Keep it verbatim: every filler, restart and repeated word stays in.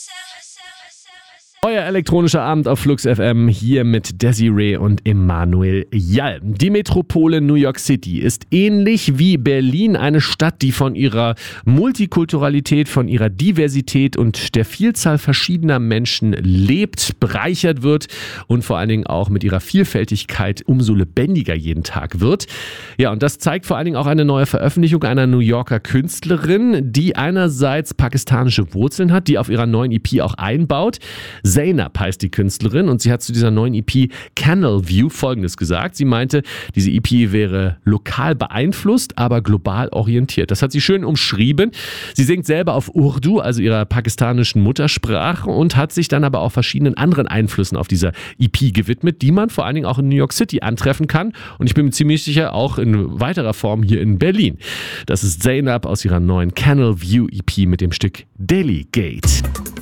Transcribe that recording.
Euer elektronischer Abend auf Flux F M hier mit Desiree und Emanuel Jall. Die Metropole New York City ist ähnlich wie Berlin eine Stadt, die von ihrer Multikulturalität, von ihrer Diversität und der Vielzahl verschiedener Menschen lebt, bereichert wird und vor allen Dingen auch mit ihrer Vielfältigkeit umso lebendiger jeden Tag wird. Ja, und das zeigt vor allen Dingen auch eine neue Veröffentlichung einer New Yorker Künstlerin, die einerseits pakistanische Wurzeln hat, die auf ihrer neuen E P auch einbaut. Zainab heißt die Künstlerin und sie hat zu dieser neuen E P Canal View Folgendes gesagt. Sie meinte, diese E P wäre lokal beeinflusst, aber global orientiert. Das hat sie schön umschrieben. Sie singt selber auf Urdu, also ihrer pakistanischen Muttersprache, und hat sich dann aber auch verschiedenen anderen Einflüssen auf dieser E P gewidmet, die man vor allen Dingen auch in New York City antreffen kann. Und ich bin mir ziemlich sicher, auch in weiterer Form hier in Berlin. Das ist Zainab aus ihrer neuen Canal View E P mit dem Stück Delegate.